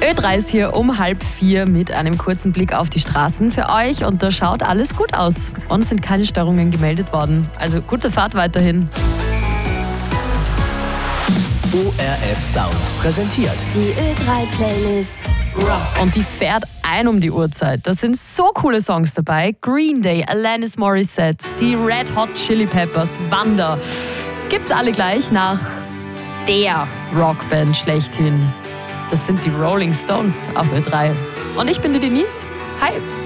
Ö3 ist hier um 3:30 mit einem kurzen Blick auf die Straßen für euch und da schaut alles gut aus. Und es sind keine Störungen gemeldet worden. Also gute Fahrt weiterhin. ORF Sound präsentiert Die Ö3-Playlist Rock. Und die fährt ein um die Uhrzeit. Da sind so coole Songs dabei. Green Day, Alanis Morissette, die Red Hot Chili Peppers, Wanda. Gibt's alle gleich nach der Rockband schlechthin. Das sind die Rolling Stones auf Ö3. Und ich bin die Denise. Hi.